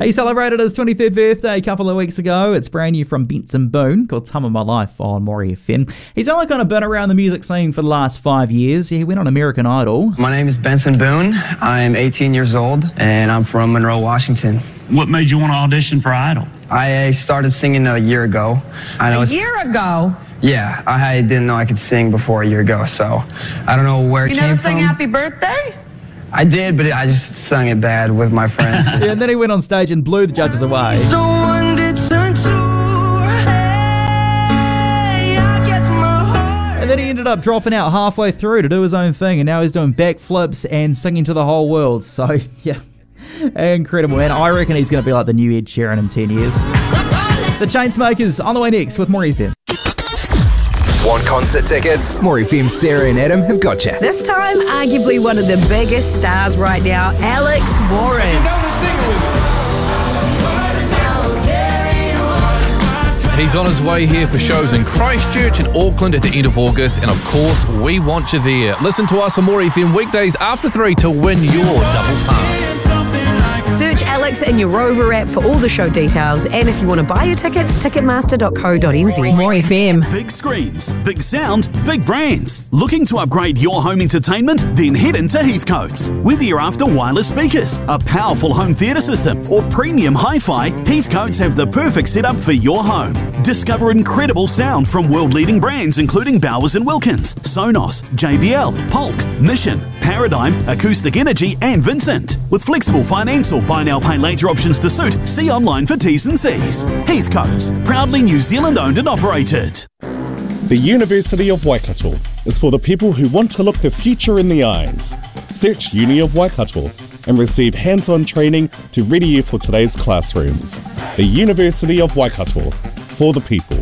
He celebrated his 23rd birthday a couple of weeks ago. It's brand new from Benson Boone, called Time of My Life on Maury FM. He's only kind of been around the music scene for the last 5 years. He went on American Idol. My name is Benson Boone. I'm 18 years old, and I'm from Monroe, Washington. What made you want to audition for Idol? I started singing a year ago. A year ago? Yeah, I didn't know I could sing before a year ago, so I don't know where it came from. You never sang Happy Birthday? I did, but I just sung it bad with my friends. Yeah, and then he went on stage and blew the judges away. And then he ended up dropping out halfway through to do his own thing, and now he's doing backflips and singing to the whole world. So, yeah, incredible, man. I reckon he's going to be like the new Ed Sheeran in 10 years. The Chainsmokers on the way next with Maury FM. Want concert tickets? Maury FM's Sarah and Adam have got you. This time, arguably one of the biggest stars right now, Alex Warren. He's on his way here for shows in Christchurch and Auckland at the end of August, and of course, we want you there. Listen to us on Maury FM weekdays after 3 to win your double pass. Search Alex in your Rover app for all the show details, and if you want to buy your tickets, ticketmaster.co.nz. Maury FM. Big screens, big sound, big brands. Looking to upgrade your home entertainment? Then head into Heathcote's. Whether you're after wireless speakers, a powerful home theatre system, or premium hi-fi, Heathcote's have the perfect setup for your home. Discover incredible sound from world-leading brands including Bowers & Wilkins, Sonos, JBL, Polk, Mission, Paradigm, Acoustic Energy and Vincent. With flexible finance or buy now pay later options to suit, see online for T's and C's. Heathcote's, proudly New Zealand owned and operated. The University of Waikato is for the people who want to look the future in the eyes. Search Uni of Waikato and receive hands-on training to ready you for today's classrooms. The University of Waikato, for the people.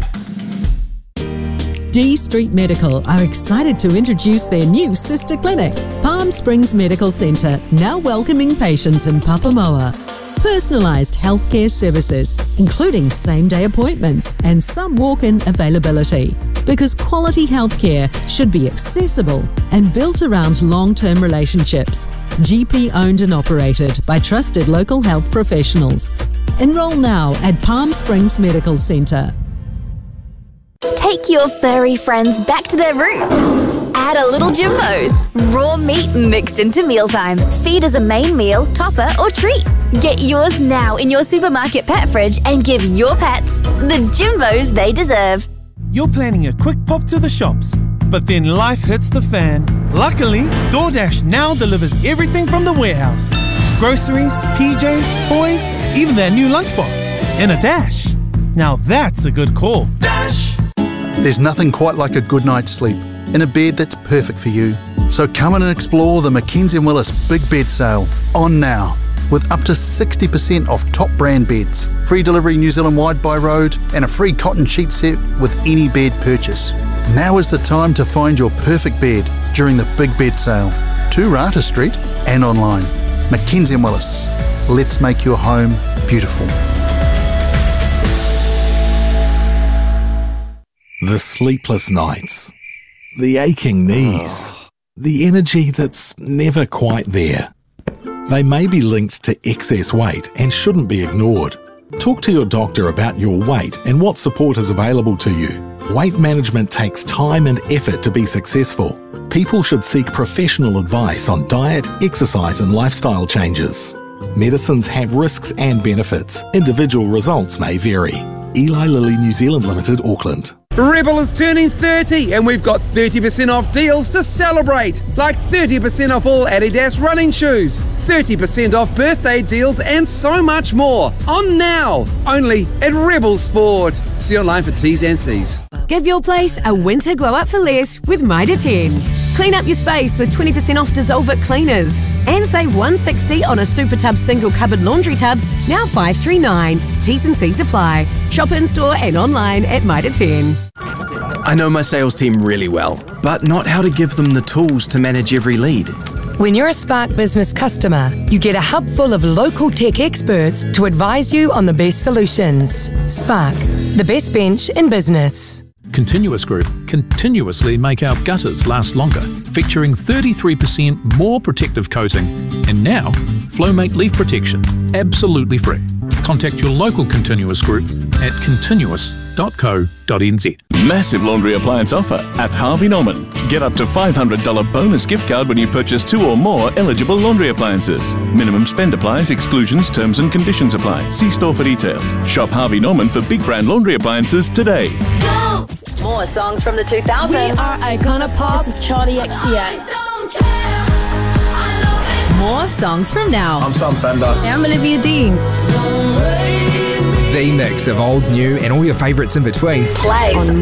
D Street Medical are excited to introduce their new sister clinic, Palm Springs Medical Centre, now welcoming patients in Papamoa. Personalised healthcare services, including same-day appointments and some walk-in availability. Because quality healthcare should be accessible and built around long-term relationships. GP owned and operated by trusted local health professionals. Enroll now at Palm Springs Medical Centre. Take your furry friends back to their room. Add a little Jimbos. Raw meat mixed into mealtime. Feed as a main meal, topper or treat. Get yours now in your supermarket pet fridge and give your pets the Jimbos they deserve. You're planning a quick pop to the shops, but then life hits the fan. Luckily, DoorDash now delivers everything from the warehouse. Groceries, PJs, toys, even their new lunchbox. And a Dash. Now that's a good call. Dash! There's nothing quite like a good night's sleep in a bed that's perfect for you. So come in and explore the Mackenzie & Willis Big Bed Sale on now, with up to 60% off top brand beds, free delivery New Zealand wide by road, and a free cotton sheet set with any bed purchase. Now is the time to find your perfect bed during the Big Bed Sale. 2 Rata Street and online. Mackenzie & Willis. Let's make your home beautiful. The sleepless nights, the aching knees, the energy that's never quite there. They may be linked to excess weight and shouldn't be ignored. Talk to your doctor about your weight and what support is available to you. Weight management takes time and effort to be successful. People should seek professional advice on diet, exercise and lifestyle changes. Medicines have risks and benefits. Individual results may vary. Eli Lilly New Zealand Limited, Auckland. Rebel is turning 30 and we've got 30% off deals to celebrate. Like 30% off all Adidas running shoes, 30% off birthday deals and so much more. On now, only at Rebel Sport. See online for T's and C's. Give your place a winter glow up for less with Mitre 10. Clean up your space with 20% off Dissolve It cleaners. And save $160 on a Super Tub single cupboard laundry tub, now $539. T's and C's apply. Shop in store and online at Mitre 10. I know my sales team really well, but not how to give them the tools to manage every lead. When you're a Spark Business customer, you get a hub full of local tech experts to advise you on the best solutions. Spark, the best bench in business. Continuous Group continuously make our gutters last longer, featuring 33% more protective coating, and now Flowmate leaf protection, absolutely free. Contact your local Continuous group at continuous.co.nz. Massive laundry appliance offer at Harvey Norman. Get up to $500 bonus gift card when you purchase 2 or more eligible laundry appliances. Minimum spend applies, exclusions, terms and conditions apply. See store for details. Shop Harvey Norman for big brand laundry appliances today. More songs from the 2000s. We are Icona Pop. This is Charlie XCX. More songs from now. I'm Sam Fender. Hey, I'm Olivia Dean. The mix of old, new, and all your favourites in between. Plays